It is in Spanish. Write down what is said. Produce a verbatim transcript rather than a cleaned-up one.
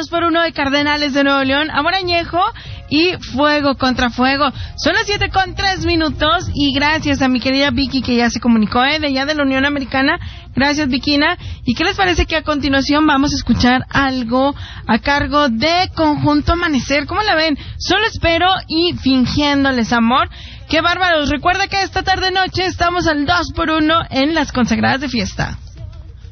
dos por uno de Cardenales de Nuevo León, Amor Añejo y Fuego contra Fuego. Son las siete con tres minutos y gracias a mi querida Vicky que ya se comunicó, ¿eh? de allá de la Unión Americana. Gracias, Vikina. ¿Y qué les parece que a continuación vamos a escuchar algo a cargo de Conjunto Amanecer? ¿Cómo la ven? Solo espero y fingiéndoles amor. ¡Qué bárbaros! Recuerda que esta tarde noche estamos al dos por uno en las consagradas de fiesta.